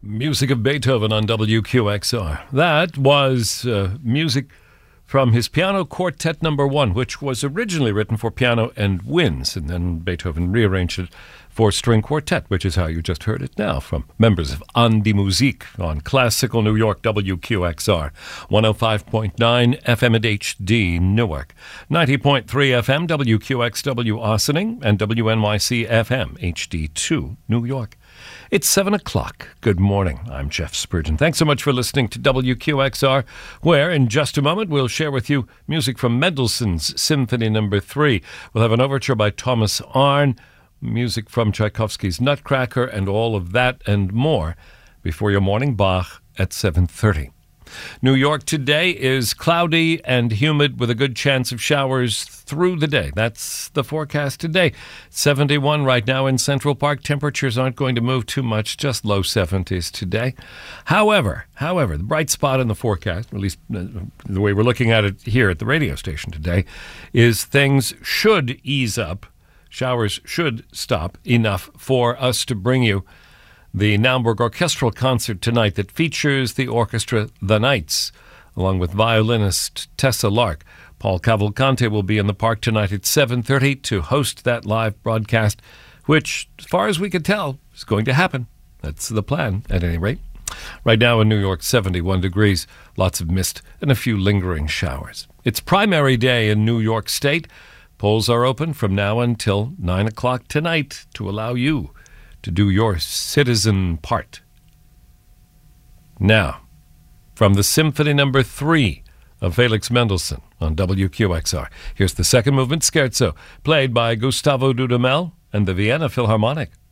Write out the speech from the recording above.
Music of Beethoven on WQXR. That was music from his Piano Quartet No. 1, which was originally written for piano and winds, and then Beethoven rearranged it for string quartet, which is how you just heard it now, from members of An die Musik on Classical New York WQXR, 105.9 FM at HD Newark, 90.3 FM WQXW Ossining, and WNYC FM HD2 New York. It's 7 o'clock. Good morning. I'm Jeff Spurgeon. Thanks so much for listening to WQXR, where in just a moment we'll share with you music from Mendelssohn's Symphony No. 3. We'll have an overture by Thomas Arne, music from Tchaikovsky's Nutcracker, and all of that and more before your morning Bach at 7:30. New York today is cloudy and humid with a good chance of showers through the day. That's the forecast today. 71 right now in Central Park. Temperatures aren't going to move too much, just low 70s today. However, the bright spot in the forecast, at least the way we're looking at it here at the radio station today, is things should ease up. Showers should stop enough for us to bring you the Naumburg Orchestral Concert tonight that features the orchestra The Knights, along with violinist Tessa Lark. Paul Cavalcante will be in the park tonight at 7:30 to host that live broadcast, which, as far as we can tell, is going to happen. That's the plan, at any rate. Right now in New York, 71 degrees, lots of mist, and a few lingering showers. It's primary day in New York State. Polls are open from now until 9 o'clock tonight to allow you to do your citizen part. Now, from the Symphony No. 3 of Felix Mendelssohn on WQXR, here's the second movement scherzo, played by Gustavo Dudamel and the Vienna Philharmonic.